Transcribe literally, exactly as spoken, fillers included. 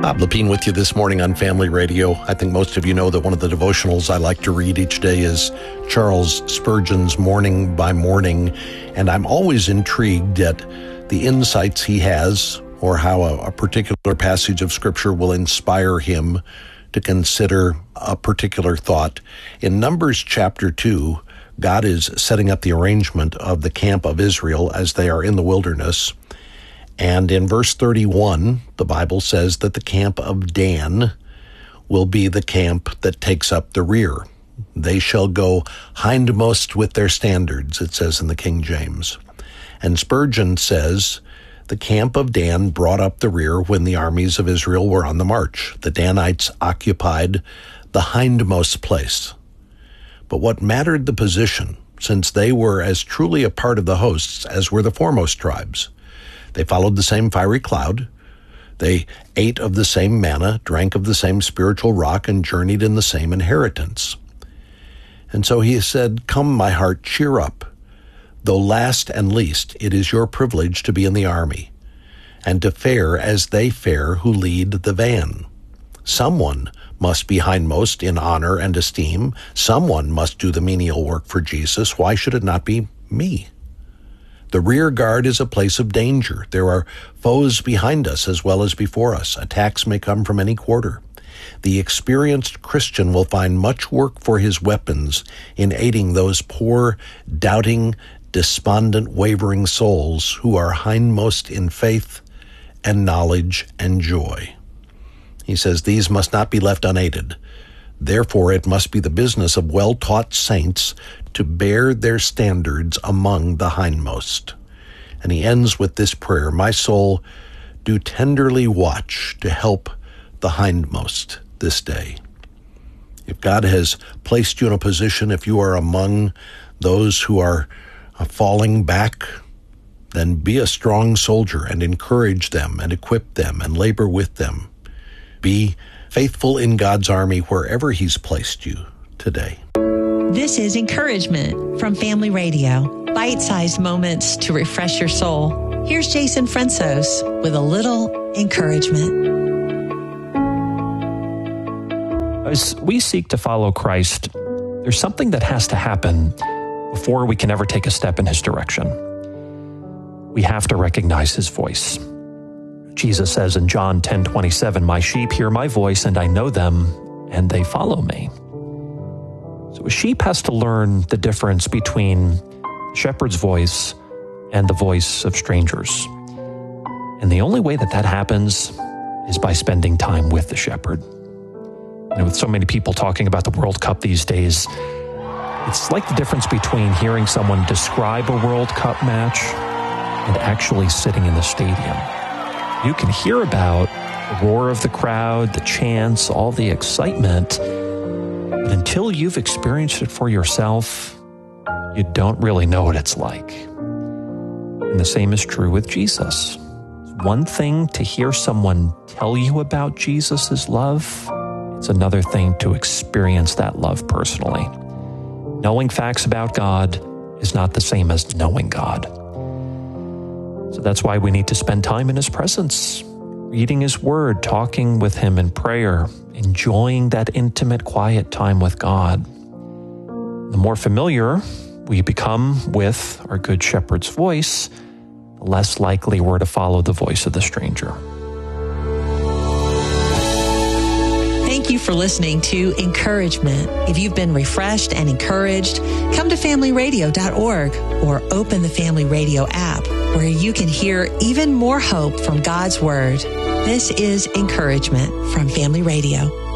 Bob Lepine with you this morning on Family Radio. I think most of you know that one of the devotionals I like to read each day is Charles Spurgeon's Morning by Morning, and I'm always intrigued at the insights he has or how a, a particular passage of Scripture will inspire him to consider a particular thought. In Numbers chapter two, God is setting up the arrangement of the camp of Israel as they are in the wilderness. And in verse thirty-one, the Bible says that the camp of Dan will be the camp that takes up the rear. They shall go hindmost with their standards, it says in the King James. And Spurgeon says, the camp of Dan brought up the rear when the armies of Israel were on the march. The Danites occupied the hindmost place. But what mattered the position, since they were as truly a part of the hosts as were the foremost tribes. They followed the same fiery cloud. They ate of the same manna, drank of the same spiritual rock, and journeyed in the same inheritance. And so he said, "Come, my heart, cheer up. Though last and least, it is your privilege to be in the army, and to fare as they fare who lead the van. Someone must be hindmost in honor and esteem. Someone must do the menial work for Jesus. Why should it not be me? The rear guard is a place of danger. There are foes behind us as well as before us. Attacks may come from any quarter. The experienced Christian will find much work for his weapons in aiding those poor, doubting, despondent, wavering souls who are hindmost in faith and knowledge and joy." He says these must not be left unaided. Therefore, it must be the business of well-taught saints to bear their standards among the hindmost. And he ends with this prayer, "My soul, do tenderly watch to help the hindmost this day." If God has placed you in a position, if you are among those who are falling back, then be a strong soldier and encourage them and equip them and labor with them. Be faithful in God's army wherever He's placed you today. This is Encouragement from Family Radio. Bite-sized moments to refresh your soul. Here's Jason Francis with a little encouragement. As we seek to follow Christ, there's something that has to happen before we can ever take a step in His direction. We have to recognize His voice. Jesus says in John ten twenty-seven, "My sheep hear my voice, and I know them, and they follow me." So a sheep has to learn the difference between the shepherd's voice and the voice of strangers. And the only way that that happens is by spending time with the shepherd. You know, with so many people talking about the World Cup these days, it's like the difference between hearing someone describe a World Cup match and actually sitting in the stadium. You can hear about the roar of the crowd, the chants, all the excitement, but until you've experienced it for yourself, you don't really know what it's like. And the same is true with Jesus. It's one thing to hear someone tell you about Jesus' love. It's another thing to experience that love personally. Knowing facts about God is not the same as knowing God. So that's why we need to spend time in His presence, reading His Word, talking with Him in prayer, enjoying that intimate, quiet time with God. The more familiar we become with our Good Shepherd's voice, the less likely we're to follow the voice of the stranger. Thank you for listening to Encouragement. If you've been refreshed and encouraged, come to family radio dot org or open the Family Radio app, where you can hear even more hope from God's Word. This is Encouragement from Family Radio.